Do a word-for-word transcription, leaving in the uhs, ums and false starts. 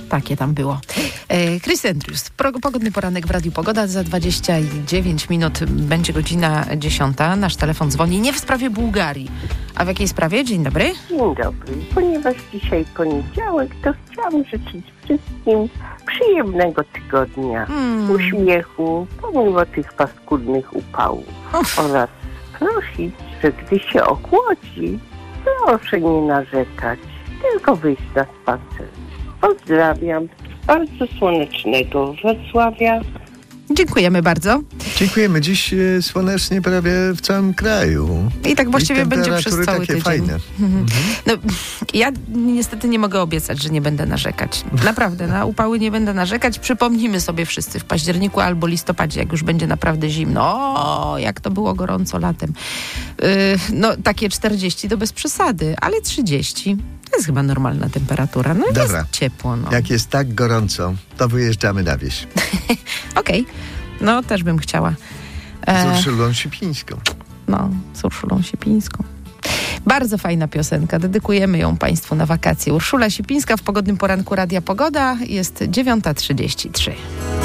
Takie tam było. E, Chris Andrews, pro, pogodny poranek w Radiu Pogoda. Za dwadzieścia dziewięć minut będzie godzina dziesiąta. Nasz telefon dzwoni nie w sprawie Bułgarii. A w jakiej sprawie? Dzień dobry. Dzień dobry. Ponieważ dzisiaj poniedziałek, to chciałam życzyć wszystkim przyjemnego tygodnia, hmm. uśmiechu, pomimo tych paskudnych upałów. Uf. Oraz prosić, że gdy się ochłodzi, proszę nie narzekać, tylko wyjść na spacer. Pozdrawiam. Bardzo słonecznego Wrocławia. Dziękujemy bardzo. Dziękujemy. Dziś e, słonecznie prawie w całym kraju. I tak właściwie I będzie przez cały takie tydzień. Fajne. Mhm. No, ja niestety nie mogę obiecać, że nie będę narzekać. Naprawdę, na upały nie będę narzekać. Przypomnijmy sobie wszyscy w październiku albo listopadzie, jak już będzie naprawdę zimno. O, jak to było gorąco latem. Yy, no, takie czterdzieści to bez przesady, ale trzydzieści to jest chyba normalna temperatura. No Dobra. Jest ciepło. No. Jak jest tak gorąco, to wyjeżdżamy na wieś. Okej. Okay. No, też bym chciała. E... Z Urszulą Sipińską. No, z Urszulą Sipińską. Bardzo fajna piosenka. Dedykujemy ją Państwu na wakacje. Urszula Sipińska w pogodnym poranku Radia Pogoda. Jest dziewiąta trzydzieści trzy.